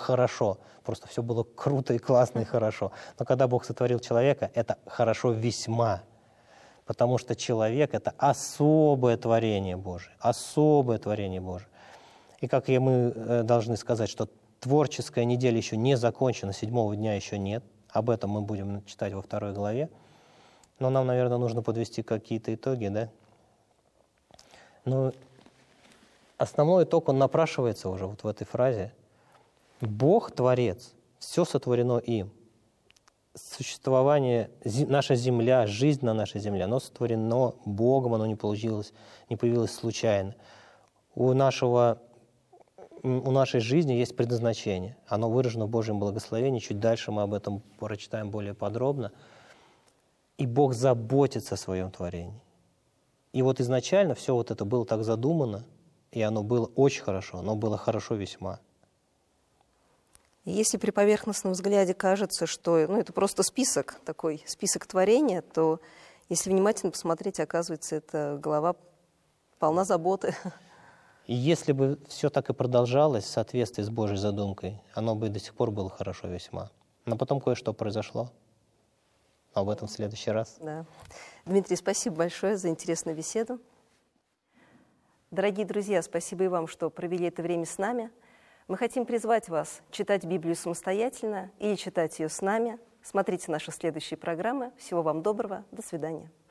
хорошо, просто все было круто и классно и хорошо. Но когда Бог сотворил человека, это хорошо весьма, потому что человек — это особое творение Божие, особое творение Божие. И как мы должны сказать, что творческая неделя еще не закончена, 7-го дня еще нет, об этом мы будем читать во 2 главе, но нам, наверное, нужно подвести какие-то итоги, да? Но основной итог, он напрашивается уже вот в этой фразе. Бог — Творец, все сотворено им. Существование, наша земля, жизнь на нашей земле, оно сотворено Богом, оно не появилось случайно. У нашей жизни есть предназначение, оно выражено в Божьем благословении, чуть дальше мы об этом прочитаем более подробно. И Бог заботится о своем творении. И вот изначально все вот это было так задумано, и оно было очень хорошо, оно было хорошо весьма. Если при поверхностном взгляде кажется, что это просто список, такой список творения, то если внимательно посмотреть, оказывается, эта глава полна заботы. И если бы все так и продолжалось в соответствии с Божьей задумкой, оно бы и до сих пор было хорошо весьма. Но потом кое-что произошло. Об этом в следующий раз. Да. Дмитрий, спасибо большое за интересную беседу. Дорогие друзья, спасибо и вам, что провели это время с нами. Мы хотим призвать вас читать Библию самостоятельно или читать ее с нами. Смотрите наши следующие программы. Всего вам доброго. До свидания.